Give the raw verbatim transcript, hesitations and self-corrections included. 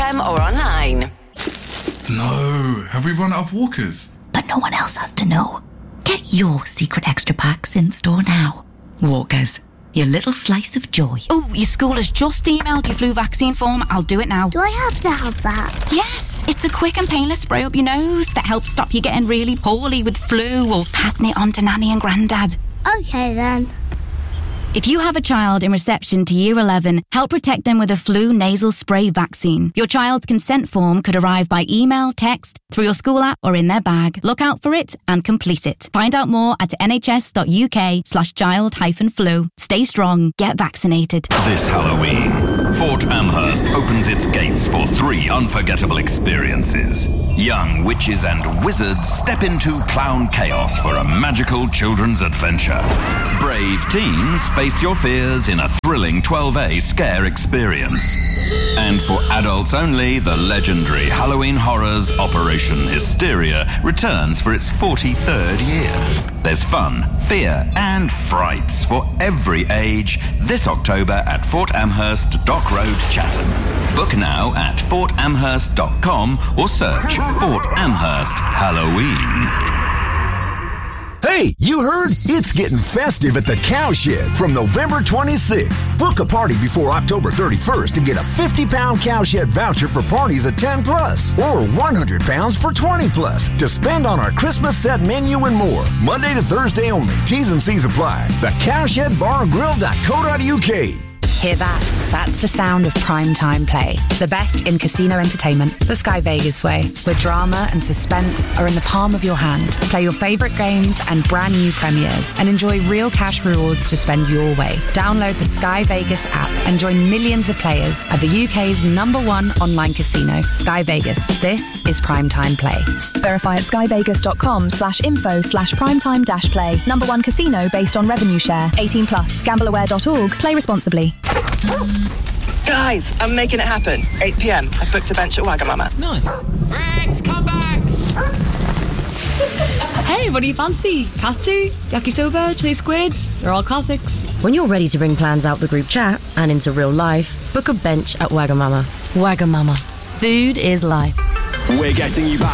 M or online. No, have we run out of walkers? But no one else has to know. Get your secret extra packs in store now. Walkers, your little slice of joy. Oh, your school has just emailed your flu vaccine form. I'll do it now. Do I have to have that? Yes, it's a quick and painless spray up your nose that helps stop you getting really poorly with flu or passing it on to Nanny and Grandad. Okay then. If you have a child in reception to Year eleven, help protect them with a flu nasal spray vaccine. Your child's consent form could arrive by email, text, through your school app or in their bag. Look out for it and complete it. Find out more at nhs.uk slash child hyphen flu. Stay strong, get vaccinated. This Halloween, Fort Amherst opens its gates for three unforgettable experiences. Young witches and wizards step into clown chaos for a magical children's adventure. Brave teens face your fears in a thrilling twelve A scare experience. And for adults only, the legendary Halloween Horrors Operation Hysteria returns for its forty-third year. There's fun, fear, and frights for every age this October at Fort Amherst Dock Road, Chatham. Book now at fort amherst dot com or search Fort Amherst Halloween. Hey, you heard? It's getting festive at the Cowshed from November twenty-sixth. Book a party before October thirty-first to get a fifty pound Cowshed voucher for parties at ten plus or one hundred pounds for twenty plus to spend on our Christmas set menu and more. Monday to Thursday only. T's and C's apply. The Cowshed Bar and Grill dot co dot U K. Hear that? That's the sound of primetime play. The best in casino entertainment, the Sky Vegas way, where drama and suspense are in the palm of your hand. Play your favourite games and brand new premieres and enjoy real cash rewards to spend your way. Download the Sky Vegas app and join millions of players at the U K's number one online casino, Sky Vegas. This is primetime play. Verify at skyvegas.com slash info slash primetime dash play. Number one casino based on revenue share. eighteen plus. gamble aware dot org. Play responsibly. Guys, I'm making it happen. eight p.m. I've booked a bench at Wagamama. Nice. Rex, come back! Hey, what do you fancy? Katsu, yakisoba, chili squid? They're all classics. When you're ready to bring plans out the group chat and into real life, book a bench at Wagamama. Wagamama. Food is life. We're getting you back